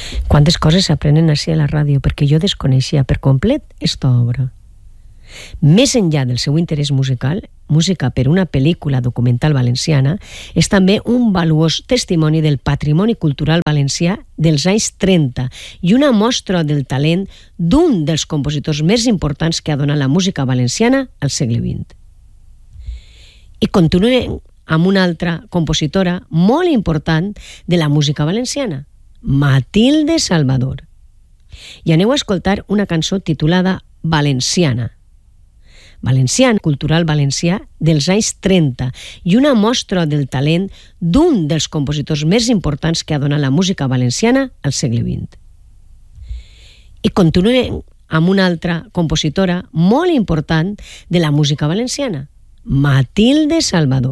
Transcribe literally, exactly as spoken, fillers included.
Quantes coses s'aprenen així a la ràdio, perquè jo desconeixia per complet esta obra. Més enllà del seu interès musical, música per una pel·lícula documental valenciana, és també un valuós testimoni del patrimoni cultural valencià dels anys trenta i una mostra del talent d'un dels compositors més importants que ha donat la música valenciana al segle vint. I continuem amb una altra compositora molt important de la música valenciana, Matilde Salvador. I aneu a escoltar una cançó titulada Valenciana. Valencian, cultural valencià dels anys trenta i una mostra del talent d'un dels compositors més importants que ha donat la música valenciana al segle vint. I continuem amb una altra compositora molt important de la música valenciana, Matilde Salvador.